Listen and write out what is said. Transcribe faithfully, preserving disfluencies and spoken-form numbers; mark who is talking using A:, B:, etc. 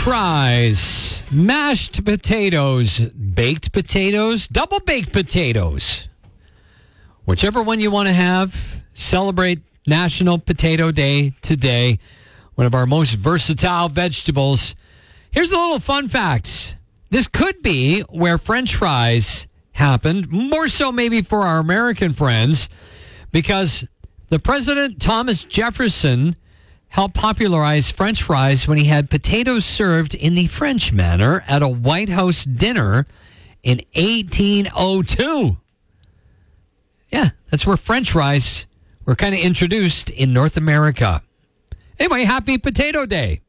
A: fries, mashed potatoes, baked potatoes, double baked potatoes. Whichever one you want to have, celebrate National Potato Day today. One of our most versatile vegetables. Here's a little fun fact. This could be where French fries happened, more so maybe for our American friends, because the President Thomas Jefferson helped popularize French fries when he had potatoes served in the French manner at a White House dinner in eighteen oh two. Yeah, that's where French fries were kind of introduced in North America. Anyway, happy Potato Day.